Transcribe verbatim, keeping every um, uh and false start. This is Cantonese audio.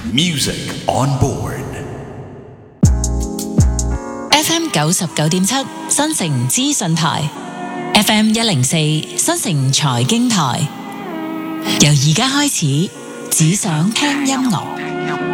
Music on board. F M 九十九點七新城資訊台 ，F M 一零四新城財經台。由而家開始，只想聽音樂。